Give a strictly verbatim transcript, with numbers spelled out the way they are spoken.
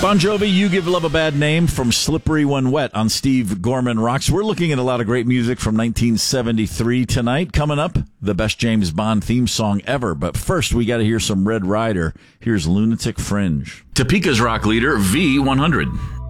Bon Jovi, You Give Love a Bad Name from Slippery When Wet on Steve Gorman Rocks. We're looking at a lot of great music from nineteen seventy-three tonight. Coming up, the best James Bond theme song ever. But first, we got to hear some Red Rider. Here's Lunatic Fringe. Topeka's rock leader, V one hundred.